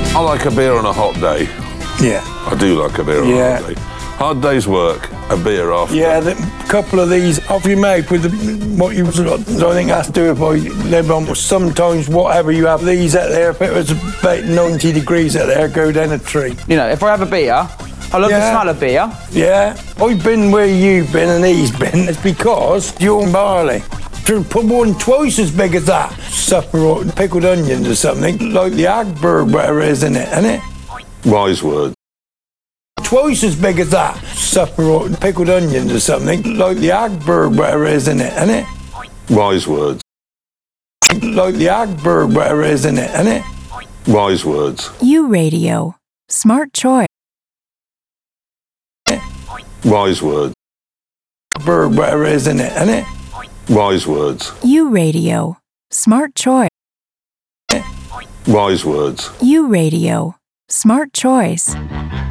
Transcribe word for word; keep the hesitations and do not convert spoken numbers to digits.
I like a beer on a hot day. Yeah. I do like a beer on Yeah. a hot day. Hard day's work, a beer after. Yeah, a couple of these off you make with the, what you got. I think that's do if I live on. Sometimes whatever you have, these out there, if it was about ninety degrees out there, go down a tree. You know, if I have a beer, I love Yeah. the smell of beer. Yeah, I've been where you've been and he's been. It's because you're barley. To put one twice as big as that. Supper or pickled onions or something, like the Agberg, whatever it is in it, isn't it? Wise words. Twice as big as that. Supper or pickled onions or something, like the Agberg, whatever it is in it, isn't it? Wise words. Like the Agberg, whatever it is in it, isn't it? Wise words. U Radio. Smart choice. Wise words. Agberg, whatever it is in it, isn't it? Wise words. U Radio. Smart choice. Wise words. U Radio. Smart choice.